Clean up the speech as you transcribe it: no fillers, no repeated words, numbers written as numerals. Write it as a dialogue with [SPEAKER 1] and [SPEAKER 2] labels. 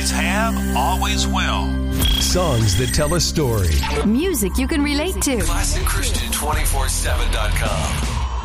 [SPEAKER 1] Always have, always will.
[SPEAKER 2] Songs that tell a story.
[SPEAKER 3] Music you can relate to.
[SPEAKER 4] ClassicChristian247.com.